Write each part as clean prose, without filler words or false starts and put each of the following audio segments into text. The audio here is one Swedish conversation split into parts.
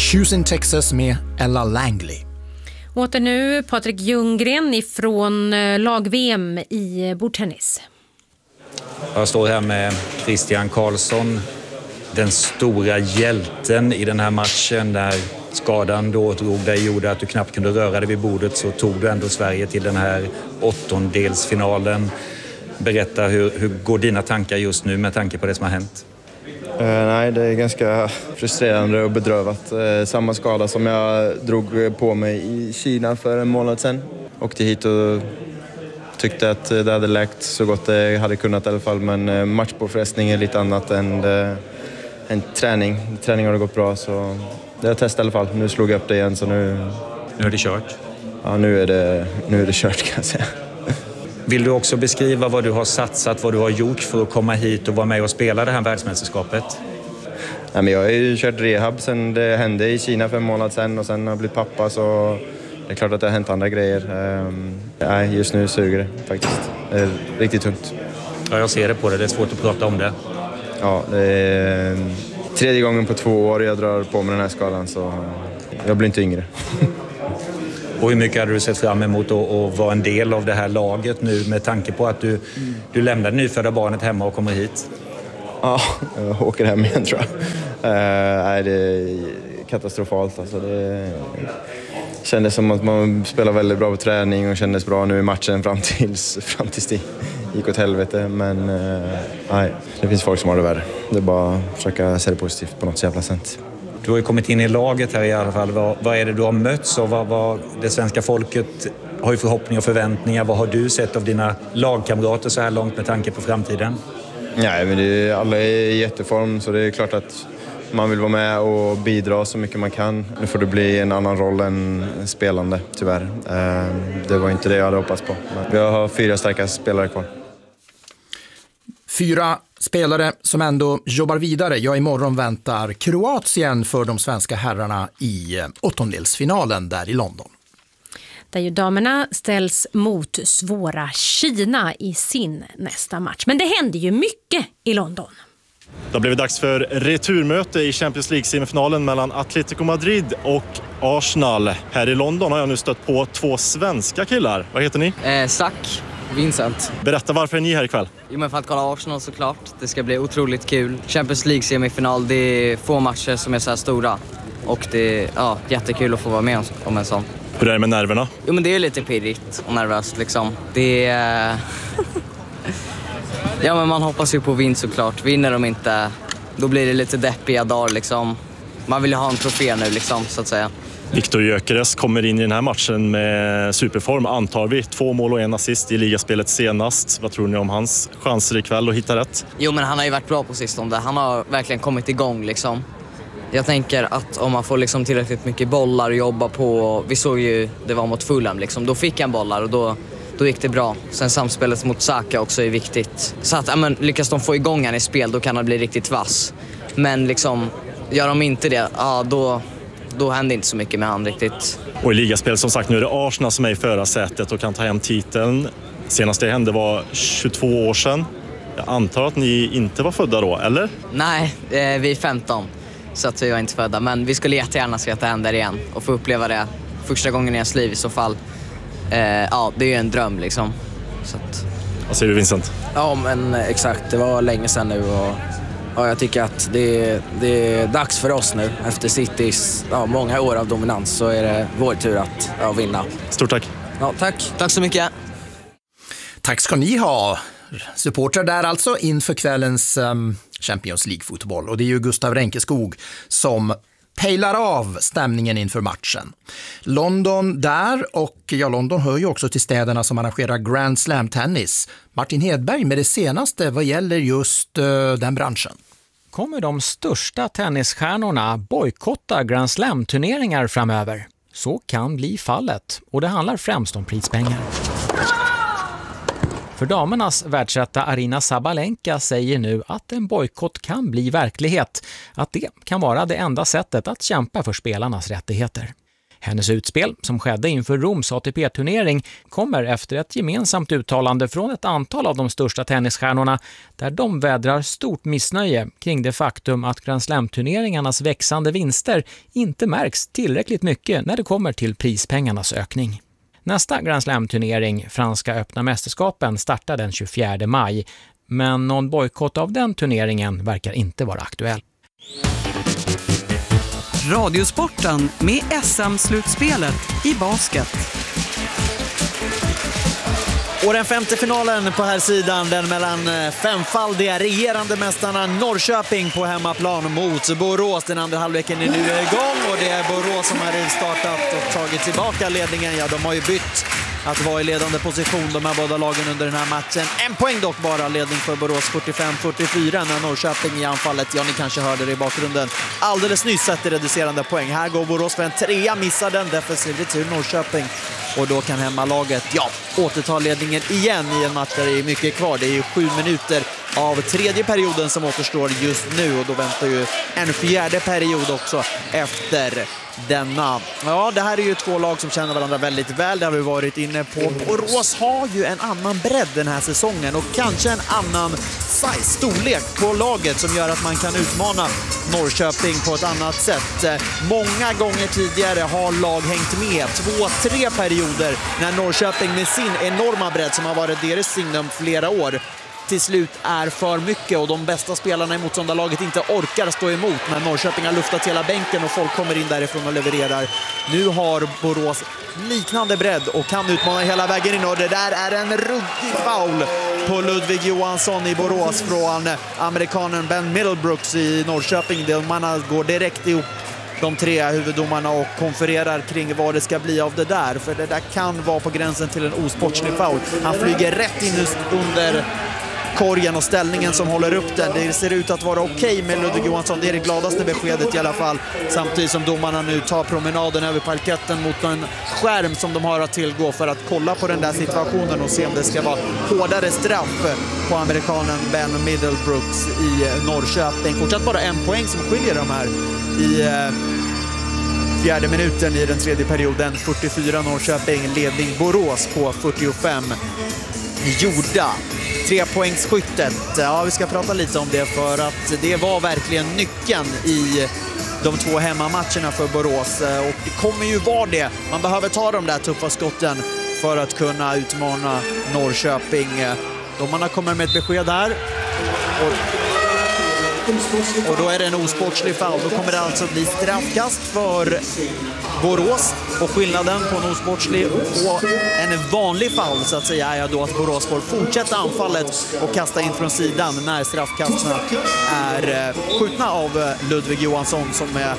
Houston, Texas med Ella Langley. Åter nu Patrik Ljunggren ifrån lag-VM i bordtennis. Jag står här med Christian Karlsson, den stora hjälten i den här matchen. Där skadan då drog dig, gjorde att du knappt kunde röra dig vid bordet, så tog du ändå Sverige till den här åttondelsfinalen. Berätta, hur går dina tankar just nu med tanke på det som har hänt? Nej, det är ganska frustrerande och bedrövat. Samma skada som jag drog på mig i Kina för en månad sedan. Åkte hit och tyckte att det hade läkt så gott det hade kunnat i alla fall. Men matchpåfrestning är lite annat än en träning. Träning har det gått bra, så det har testat i alla fall. Nu slog jag upp det igen, så nu är det kört? Ja, nu är det kört, kan jag säga. Vill du också beskriva vad du har satsat, vad du har gjort för att komma hit och vara med och spela det här världsmästerskapet? Nej, men jag har ju kört rehab sen det hände i Kina för en månad sedan, och sen har jag blivit pappa, så det är klart att det har hänt andra grejer. Nej, just nu suger det faktiskt. Det är riktigt tungt. Ja, jag ser det på det. Det är svårt att prata om det. Ja, det är 3:e gången på 2 år jag drar på med den här skadan, så jag blir inte yngre. Och hur mycket hade du sett fram emot att vara en del av det här laget nu, med tanke på att du lämnar det nyfödda barnet hemma och kommer hit? Ja, jag åker hem igen, tror jag. Nej, det är katastrofalt. Alltså, det kändes som att man spelar väldigt bra på träning och kändes bra nu i matchen fram tills det gick åt helvete. Men nej, det finns folk som har det värre. Det är bara att försöka se det positivt på något jävla sätt. Du har ju kommit in i laget här i alla fall. Vad är det du har mötts och vad det svenska folket har ju förhoppningar och förväntningar? Vad har du sett av dina lagkamrater så här långt med tanke på framtiden? Nej, men alla är i jätteform, så det är klart att man vill vara med och bidra så mycket man kan. Nu får det bli en annan roll än spelande, tyvärr. Det var inte det jag hade hoppats på. Men vi har 4 starka spelare kvar. 4 spelare som ändå jobbar vidare. Ja, imorgon väntar Kroatien för de svenska herrarna i åttondelsfinalen där i London. Där ju damerna ställs mot svåra Kina i sin nästa match. Men det händer ju mycket i London. Det har blivit dags för returmöte i Champions League-semifinalen mellan Atletico Madrid och Arsenal. Här i London har jag nu stött på 2 svenska killar. Vad heter ni? Zack, Vincent. Berätta, varför är ni här ikväll? Jo, men för att kolla Arsenal såklart. Det ska bli otroligt kul. Champions League-semifinal, det är få matcher som är så här stora. Och det är jättekul att få vara med om en sån. Hur är det med nerverna? Jo, men det är lite pirrigt och nervöst liksom. Det är... Ja, men man hoppas ju på vinst såklart. Vinner de inte, då blir det lite deppiga dagar liksom. Man vill ju ha en trofé nu liksom, så att säga. Viktor Gyökeres kommer in i den här matchen med superform, antar vi. 2 mål och 1 assist i ligaspelet senast. Vad tror ni om hans chanser ikväll att hitta rätt? Jo, men han har ju varit bra på sistone. Han har verkligen kommit igång liksom. Jag tänker att om man får liksom tillräckligt mycket bollar att jobba på. Vi såg ju, det var mot Fulham liksom. Då fick han bollar och då gick det bra. Sen samspelet mot Saka också är viktigt. Så att lyckas de få igång han i spel, då kan han bli riktigt vass. Men liksom, gör de inte det, då händer inte så mycket med han riktigt. Och i ligaspel, som sagt, nu är det Arsenal som är i förarsätet och kan ta hem titeln. Senast det hände var 22 år sedan. Jag antar att ni inte var födda då, eller? Nej, vi är 15. Så att vi var inte födda. Men vi skulle jättegärna se att det händer igen. Och få uppleva det första gången i ens liv i så fall. Det är ju en dröm liksom. Så att... Vad säger du, Vincent? Ja, men exakt. Det var länge sedan nu. Och jag tycker att det är dags för oss nu. Efter Citys många år av dominans så är det vår tur att vinna. Stort tack. Ja, tack. Tack så mycket. Tack ska ni ha. Supportrar där alltså inför kvällens Champions League-fotboll. Och det är ju Gustav Renkeskog som pejlar av stämningen inför matchen. London där, och London hör ju också till städerna som arrangerar Grand Slam tennis. Martin Hedberg med det senaste vad gäller just den branschen. Kommer de största tennisstjärnorna bojkotta Grand Slam-turneringar framöver? Så kan bli fallet, och det handlar främst om prispengar. För damernas världsetta Arina Sabalenka säger nu att en bojkott kan bli verklighet, att det kan vara det enda sättet att kämpa för spelarnas rättigheter. Hennes utspel, som skedde inför Roms ATP-turnering, kommer efter ett gemensamt uttalande från ett antal av de största tennisstjärnorna där de vädrar stort missnöje kring det faktum att Grand Slam-turneringarnas växande vinster inte märks tillräckligt mycket när det kommer till prispengarnas ökning. Nästa Grand Slam-turnering, Franska öppna mästerskapen, startar den 24 maj, men någon bojkott av den turneringen verkar inte vara aktuell. Radiosporten med SM-slutspelet i basket. Och den femte finalen på här sidan, den mellan femfaldiga regerande mästarna Norrköping på hemmaplan mot Borås. Den andra halvleken är nu igång och det är Borås som har startat och tagit tillbaka ledningen. Ja, de har ju bytt att vara i ledande position, de här båda lagen under den här matchen. En poäng dock bara, ledning för Borås 45-44 när Norrköping i anfallet, ja ni kanske hörde det i bakgrunden, alldeles nyss sätter reducerande poäng. Här går Borås för en trea, missar den, defensiv retur Norrköping. Och då kan hemmalaget, återta ledningen igen i en match där det är mycket kvar. Det är ju 7 minuter av tredje perioden som återstår just nu och då väntar ju en fjärde period också efter denna. Ja, det här är ju två lag som känner varandra väldigt väl, det har vi varit inne på. Borås har ju en annan bredd den här säsongen och kanske en annan storlek på laget som gör att man kan utmana Norrköping på ett annat sätt. Många gånger tidigare har lag hängt med 2-3 perioder när Norrköping med sin enorma bredd som har varit deras signum flera år till slut är för mycket och de bästa spelarna i motståndarlaget inte orkar stå emot när Norrköping har luftat hela bänken och folk kommer in därifrån och levererar. Nu har Borås liknande bredd och kan utmana hela vägen in och det där är en ruggig foul på Ludvig Johansson i Borås från amerikanen Ben Middlebrooks i Norrköping. Domarna går direkt ihop, de tre huvuddomarna, och konfererar kring vad det ska bli av det där, för det där kan vara på gränsen till en osportslig foul. Han flyger rätt in under korgen och ställningen som håller upp den. Det ser ut att vara okej med Ludvig Johansson. Det är det gladaste beskedet i alla fall. Samtidigt som domarna nu tar promenaden över parketten mot en skärm som de har att tillgå för att kolla på den där situationen och se om det ska vara hårdare straff på amerikanen Ben Middlebrooks i Norrköping. Fortsatt bara en poäng som skiljer de här i fjärde minuten i den tredje perioden. 44 Norrköping, ledning Borås på 45 gjorda. 3-poängsskyttet, ja vi ska prata lite om det för att det var verkligen nyckeln i de två hemmamatcherna för Borås och det kommer ju vara det. Man behöver ta de där tuffa skotten för att kunna utmana Norrköping. Domarna kommer med ett besked här och då är det en osportslig foul. Då kommer det alltså bli straffkast för Borås och skillnaden på en osportslig och en vanlig foul så att säga är då att Borås får fortsätta anfallet och kasta in från sidan när straffkasterna är skjutna av Ludvig Johansson som är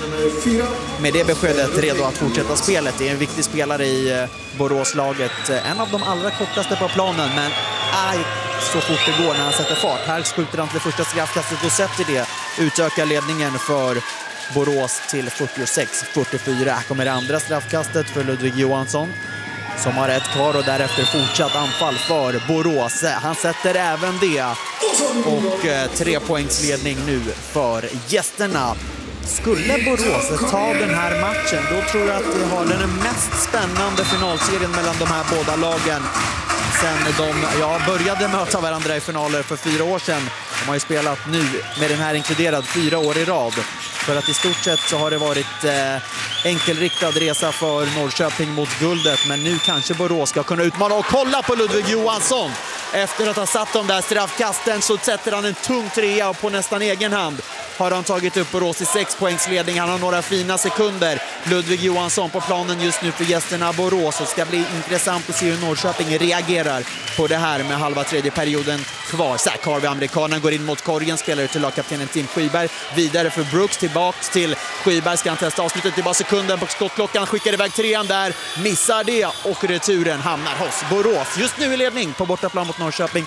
med det beskedet redo att fortsätta spelet. Det är en viktig spelare i Boråslaget, en av de allra kortaste på planen men så fort det går när han sätter fart. Här skjuter han till det första straffkastet och sätter det. Utökar ledningen för Borås till 46-44. Här kommer det andra straffkastet för Ludvig Johansson som har ett kvar och därefter fortsatt anfall för Borås. Han sätter även det och 3-poängsledning nu för gästerna. Skulle Borås ta den här matchen, då tror jag att vi har den mest spännande finalserien mellan de här båda lagen sen de började möta varandra i finaler för 4 år sedan. De har ju spelat nu med den här inkluderad 4 år i rad. För att i stort sett så har det varit enkelriktad resa för Norrköping mot guldet. Men nu kanske Borås ska kunna utmana och kolla på Ludvig Johansson. Efter att ha satt de där straffkasten så sätter han en tung trea och på nästan egen hand har han tagit upp Borås i 6-poängsledning. Han har några fina sekunder. Ludvig Johansson på planen just nu för gästerna Borås. Det ska bli intressant att se hur Norrköping reagerar på det här med halva tredje perioden kvar. Zach Harvey, amerikanen, går in mot korgen, spelar till lagkaptenen Tim Skyberg. Vidare för Brooks, tillbaks till Skyberg. Ska han testa avslutet i bara sekunden på skottklockan. Skickar iväg trean där, missar det och returen hamnar hos Borås. Just nu i ledning på bortaplan mot Norrköping.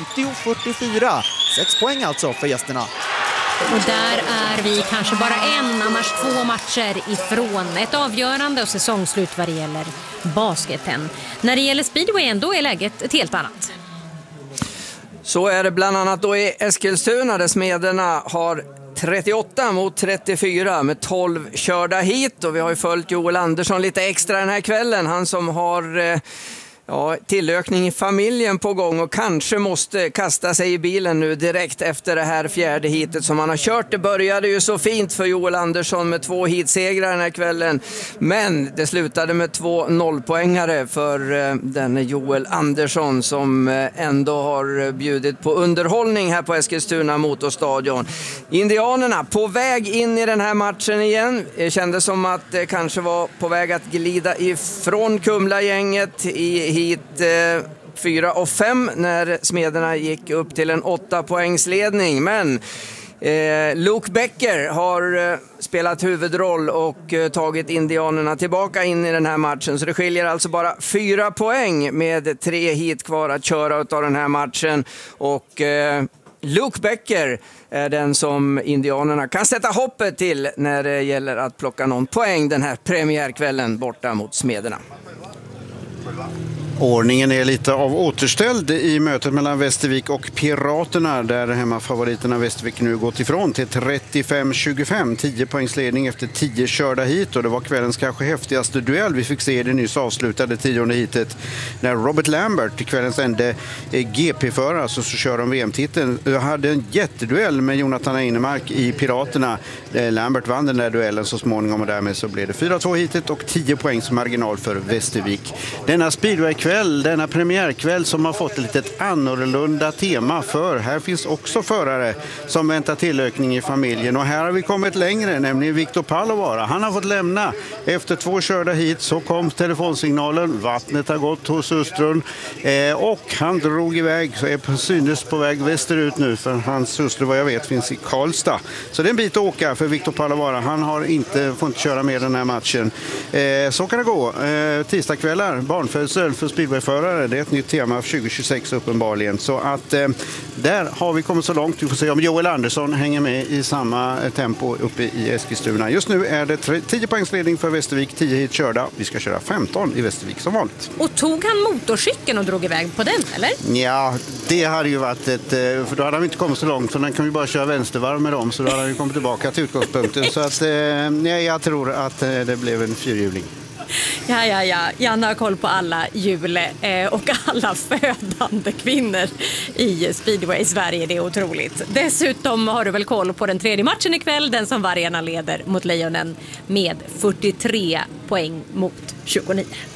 50-44. 6 poäng alltså för gästerna. Och där är vi kanske bara annars 2 matcher ifrån ett avgörande och säsongsslut vad det gäller basketen. När det gäller speedwayen då är läget ett helt annat. Så är det bland annat då i Eskilstuna där Smederna har 38 mot 34 med 12 körda hit, och vi har ju följt Joel Andersson lite extra den här kvällen. Han som har tillökning i familjen på gång och kanske måste kasta sig i bilen nu direkt efter det här fjärde hitet som han har kört. Det började ju så fint för Joel Andersson med 2 hitsegrar den här kvällen, men det slutade med 2 nollpoängare för den Joel Andersson som ändå har bjudit på underhållning här på Eskilstuna Motorstadion. Indianerna på väg in i den här matchen igen. Det kändes som att det kanske var på väg att glida ifrån Kumla-gänget i hit 4 och 5 när Smederna gick upp till en 8-poängsledning. Men Luke Becker har spelat huvudroll och tagit indianerna tillbaka in i den här matchen. Så det skiljer alltså bara 4 poäng med 3 hit kvar att köra av den här matchen. Och Luke Becker är den som indianerna kan sätta hoppet till när det gäller att plocka någon poäng den här premiärkvällen borta mot Smederna. Ordningen är lite av återställd i mötet mellan Västervik och Piraterna, där hemmafavoriterna Västervik nu gått ifrån till 35-25, 10 poängsledning efter 10 körda hit, och det var kvällens kanske häftigaste duell vi fick se i det nyss avslutade 10:e hitet när Robert Lambert, kvällens enda GP-förare, så kör de VM-titeln, hade en jätteduell med Jonathan Einemark i Piraterna. Lambert vann den där duellen så småningom, och därmed så blev det 4-2 hitet och 10 poängs marginal för Västervik. Denna speedwaykväll, denna premiärkväll som har fått ett litet annorlunda tema, för här finns också förare som väntar tillökning i familjen, och här har vi kommit längre, nämligen Viktor Palovaara. Han har fått lämna efter 2 körda hit, så kom telefonsignalen, vattnet har gått hos hustrun och han drog iväg, så är på synes på väg västerut nu, för hans hustru vad jag vet finns i Karlstad. Så det är en bit att åka för Viktor Palovaara. Han får inte köra med den här matchen. Så kan det gå. Tisdagskvällar, barnfödsel för speedwayförare, det är ett nytt tema för 2026 uppenbarligen. Så att där har vi kommit så långt. Vi får se om Joel Andersson hänger med i samma tempo uppe i Eskilstuna. Just nu är det 10 poängsledning för Västervik, 10 hit körda. Vi ska köra 15 i Västervik som vanligt. Och tog han motorcykeln och drog iväg på den, eller? Ja, det hade ju varit för då hade han inte kommit så långt, för den kan vi bara köra vänstervarv med dem, så då hade han ju kommit tillbaka till utgångspunkten. Så att jag tror att det blev en fyrhjuling. Ja. Janne har koll på alla hjul och alla födande kvinnor i speedway i Sverige. Det är otroligt. Dessutom har du väl koll på den 3:e matchen ikväll, den som Vargarna leder mot Lejonen med 43 poäng mot 29.